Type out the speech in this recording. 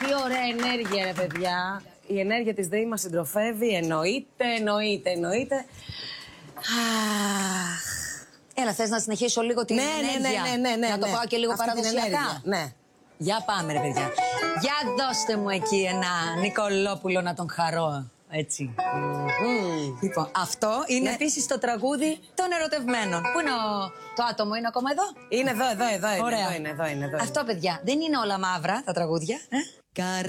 Τι ωραία ενέργεια, ρε παιδιά. Η ενέργεια της ΔΕΗ μας συντροφεύει. Εννοείται. Αχ. Έλα, θες να συνεχίσω λίγο την ενέργεια? Ναι. Να το πάω και λίγο παραδοσιακά. Ναι. Για πάμε, ρε παιδιά. Για δώστε μου εκεί ένα Νικολόπουλο να τον χαρώ. Έτσι. Λοιπόν, αυτό είναι επίσης το τραγούδι των ερωτευμένων. Πού είναι το άτομο, είναι ακόμα εδώ? Είναι εδώ. Ωραία. Εδώ είναι. Αυτό, παιδιά, δεν είναι όλα μαύρα τα τραγούδια.